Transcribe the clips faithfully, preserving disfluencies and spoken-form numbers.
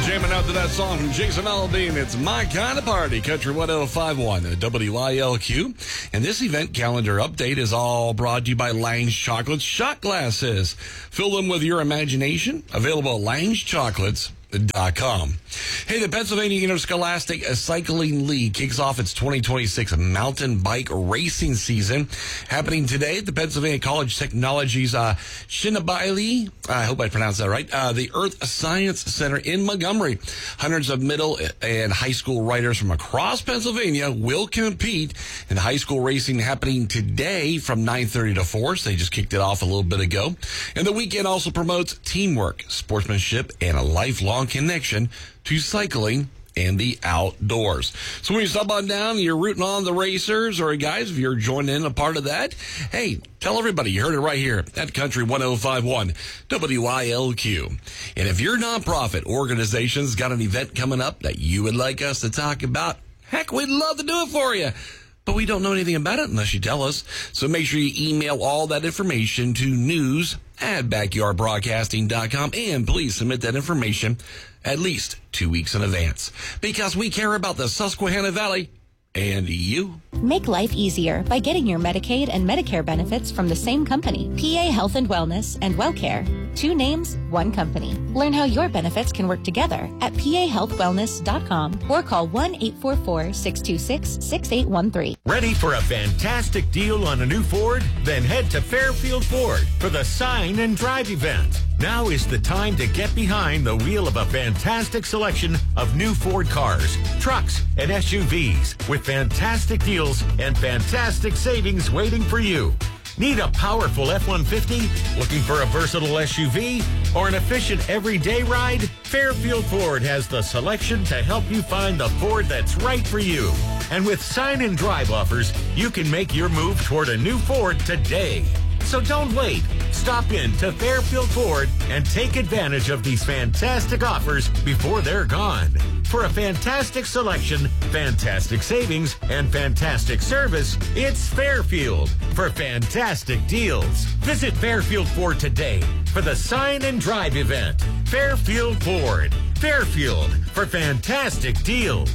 Jamming out to that song from Jason Aldean. It's My Kind of Party, Country one oh five point one, W I L Q. And this event calendar update is all brought to you by Lang's Chocolates Shot Glasses. Fill them with your imagination. Available at langs chocolates dot com. Hey, the Pennsylvania Interscholastic Cycling League kicks off its twenty twenty-six mountain bike racing season. Happening today at the Pennsylvania College Technologies uh, Shinnebiley, I hope I pronounced that right, uh, the Earth Science Center in Montgomery. Hundreds of middle and high school riders from across Pennsylvania will compete in high school racing happening today from nine thirty to four. So they just kicked it off a little bit ago. And the weekend also promotes teamwork, sportsmanship, and a lifelong connection to cycling and the outdoors. So when you stop on down, you're rooting on the racers, or guys, if you're joining in a part of that, hey, tell everybody you heard it right here at Country one oh five point one W I L Q. And if your nonprofit organization's got an event coming up that you would like us to talk about, heck, we'd love to do it for you. But we don't know anything about it unless you tell us. So make sure you email all that information to news at backyard broadcasting dot com. And please submit that information at least two weeks in advance. Because we care about the Susquehanna Valley and you. Make life easier by getting your Medicaid and Medicare benefits from the same company. P A Health and Wellness and WellCare. Two names, one company. Learn how your benefits can work together at P A health wellness dot com or call one eight four four, six two six, six eight one three. Ready for a fantastic deal on a new Ford? Then head to Fairfield Ford for the Sign and Drive event. Now is the time to get behind the wheel of a fantastic selection of new Ford cars, trucks, and S U Vs with fantastic deals and fantastic savings waiting for you. Need a powerful F one fifty? Looking for a versatile S U V? Or an efficient everyday ride? Fairfield Ford has the selection to help you find the Ford that's right for you. And with Sign and Drive offers, you can make your move toward a new Ford today. So don't wait. Stop in to Fairfield Ford and take advantage of these fantastic offers before they're gone. For a fantastic selection, fantastic savings, and fantastic service, it's Fairfield for fantastic deals. Visit Fairfield Ford today for the Sign and Drive event. Fairfield Ford. Fairfield for fantastic deals.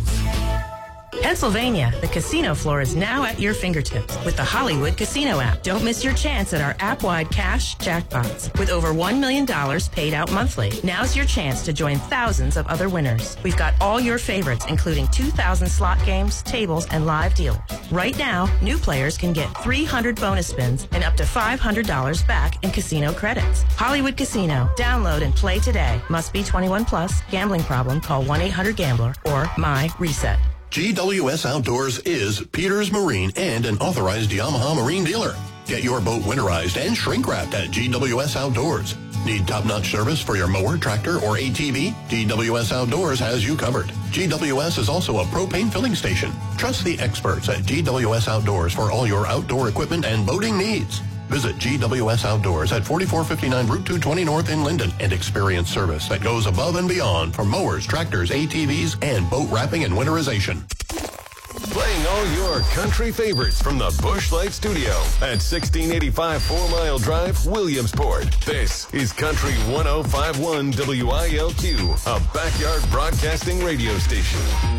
Pennsylvania, the casino floor is now at your fingertips with the Hollywood Casino app. Don't miss your chance at our app-wide cash jackpots with over one million dollars paid out monthly. Now's your chance to join thousands of other winners. We've got all your favorites, including two thousand slot games, tables, and live dealers. Right now, new players can get three hundred bonus spins and up to five hundred dollars back in casino credits. Hollywood Casino. Download and play today. Must be twenty-one plus. Gambling problem? Call one eight hundred gambler or My Reset. G W S Outdoors is Peters Marine and an authorized Yamaha Marine dealer. Get your boat winterized and shrink wrapped at G W S Outdoors. Need top-notch service for your mower, tractor, or A T V? G W S Outdoors has you covered. G W S is also a propane filling station. Trust the experts at G W S Outdoors for all your outdoor equipment and boating needs. Visit G W S Outdoors at forty-four fifty-nine Route two twenty North in Linden and experience service that goes above and beyond for mowers, tractors, A T Vs, and boat wrapping and winterization. Playing all your country favorites from the Busch Light Studio at sixteen eighty-five Four Mile Drive, Williamsport. This is Country one oh five point one W I L Q, a backyard broadcasting radio station.